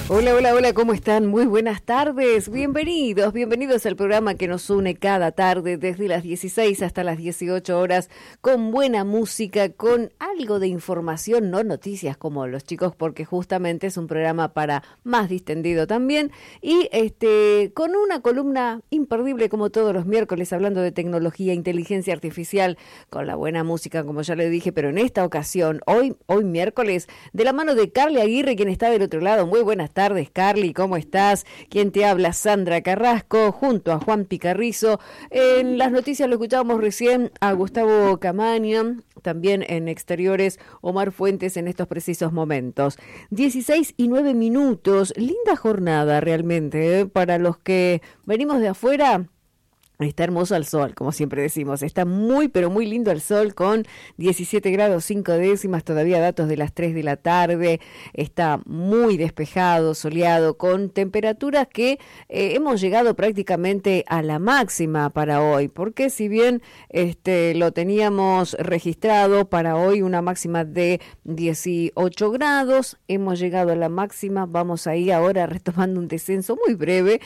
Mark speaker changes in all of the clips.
Speaker 1: Hola, hola, hola, ¿cómo están? Muy buenas tardes, bienvenidos al programa que nos une cada tarde desde las 16 hasta las 18 horas con buena música, con algo de información, no noticias como los chicos, porque justamente es un programa para más distendido también, y con una columna imperdible como todos los miércoles hablando de tecnología, inteligencia artificial, con la buena música, como ya le dije, pero en esta ocasión, hoy miércoles, de la mano de Carly Aguirre, quien está del otro lado. Muy buenas tardes, Carly, ¿cómo estás? Quien te habla, Sandra Carrasco, junto a Juan Picarrizo. En las noticias lo escuchábamos recién a Gustavo Camaña, también en exteriores, Omar Fuentes en estos precisos momentos. 16:09, linda jornada realmente, ¿eh? Para los que venimos de afuera. Está hermoso el sol, como siempre decimos, está muy pero muy lindo el sol con 17 grados 5 décimas, todavía datos de las 3 de la tarde, está muy despejado, soleado, con temperaturas que hemos llegado prácticamente a la máxima para hoy, porque si bien lo teníamos registrado para hoy una máxima de 18 grados, hemos llegado a la máxima, vamos ahí ahora retomando un descenso muy breve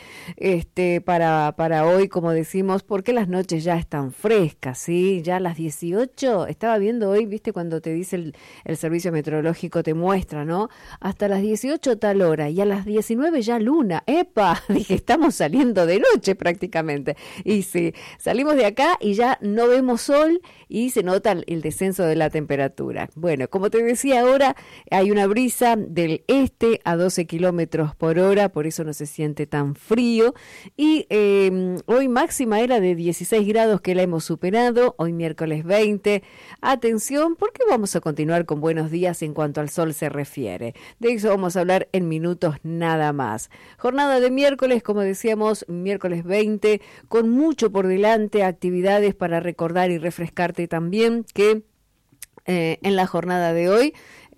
Speaker 1: para hoy, como decimos, porque las noches ya están frescas, ¿sí? Ya a las 18, estaba viendo hoy, viste, cuando te dice el servicio meteorológico, te muestra, ¿no? Hasta las 18 tal hora, y a las 19 ya luna. ¡Epa! Dije, estamos saliendo de noche prácticamente. Y sí, salimos de acá y ya no vemos sol y se nota el descenso de la temperatura. Bueno, como te decía ahora, hay una brisa del este a 12 kilómetros por hora, por eso no se siente tan frío. Y hoy máxima era de 16 grados, que la hemos superado, hoy miércoles 20. Atención, porque vamos a continuar con buenos días en cuanto al sol se refiere. De eso vamos a hablar en minutos nada más. Jornada de miércoles, como decíamos, miércoles 20, con mucho por delante, actividades para recordar y refrescarte también que en la jornada de hoy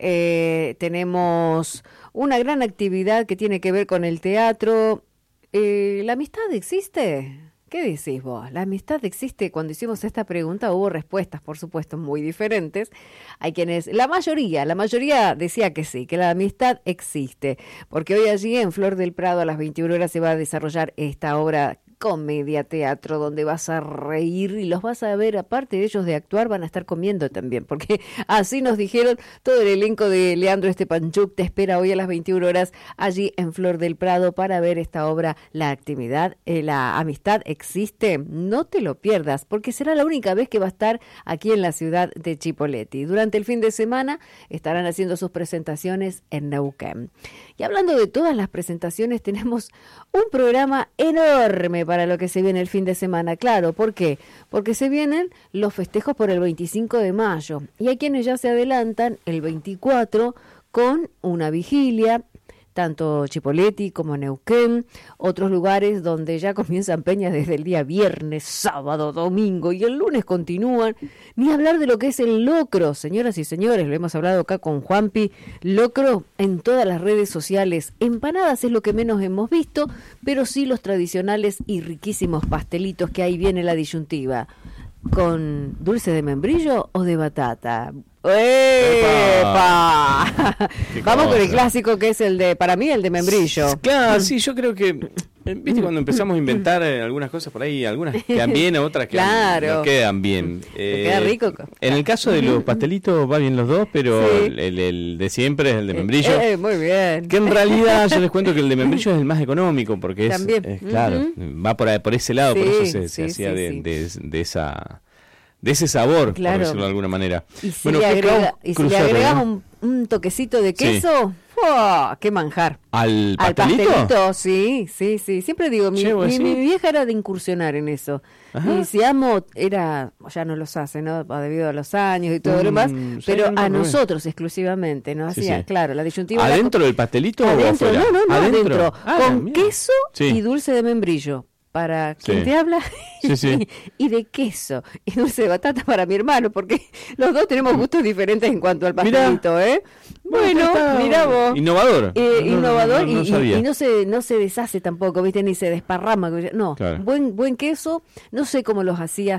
Speaker 1: tenemos una gran actividad que tiene que ver con el teatro. ¿La amistad existe? ¿Qué decís vos? ¿La amistad existe? Cuando hicimos esta pregunta hubo respuestas, por supuesto, muy diferentes. Hay quienes, la mayoría decía que sí, que la amistad existe, porque hoy allí en Flor del Prado a las 21 horas se va a desarrollar esta obra comedia teatro, donde vas a reír y los vas a ver, aparte de ellos de actuar, van a estar comiendo también, porque así nos dijeron. Todo el elenco de Leandro Stepanchuk te espera hoy a las 21 horas allí en Flor del Prado para ver esta obra, La amistad existe. No te lo pierdas, porque será la única vez que va a estar aquí en la ciudad de Chipoleti. Durante el fin de semana estarán haciendo sus presentaciones en Neuquén. Y hablando de todas las presentaciones, tenemos un programa enorme para lo que se viene el fin de semana. Claro, ¿por qué? Porque se vienen los festejos por el 25 de mayo. Y hay quienes ya se adelantan el 24 con una vigilia, tanto Chipoleti como Neuquén, otros lugares donde ya comienzan peñas desde el día viernes, sábado, domingo, y el lunes continúan. Ni hablar de lo que es el locro, señoras y señores, lo hemos hablado acá con Juanpi, locro en todas las redes sociales. Empanadas es lo que menos hemos visto, pero sí los tradicionales y riquísimos pastelitos, que ahí viene la disyuntiva. ¿Con dulce de membrillo o de batata? ¡Epa! Vamos con el clásico, que es para mí el de membrillo.
Speaker 2: Claro, sí, yo creo que, viste, cuando empezamos a inventar algunas cosas por ahí, algunas quedan bien, otras que no quedan bien.
Speaker 1: Queda rico.
Speaker 2: En el caso de los pastelitos va bien los dos, pero sí, el de siempre es el de membrillo.
Speaker 1: Muy bien.
Speaker 2: Que en realidad yo les cuento que el de membrillo es el más económico, porque es claro, va por ese lado, por eso se hacía de ese sabor, claro, por decirlo de alguna manera.
Speaker 1: Y si le agregas un toquecito de queso, ¡oh, qué manjar!
Speaker 2: ¿Al pastelito?
Speaker 1: Sí. Siempre digo, mi vieja era de incursionar en eso. Ajá. Y si amo, ya no los hace, ¿no? Debido a los años y todo lo demás, pero a nosotros exclusivamente, ¿no? Hacía, claro, la disyuntiva.
Speaker 2: ¿Adentro del pastelito
Speaker 1: adentro,
Speaker 2: o afuera?
Speaker 1: No, adentro. Con queso y dulce de membrillo. Para quien te habla, y de queso, y dulce de batata para mi hermano, porque los dos tenemos gustos diferentes en cuanto al pastelito, ¿eh? Bueno, mirá vos.
Speaker 2: Innovador.
Speaker 1: Innovador,
Speaker 2: no
Speaker 1: y no se deshace tampoco, ¿viste? Ni se desparrama. No, claro. Buen queso, no sé cómo los hacía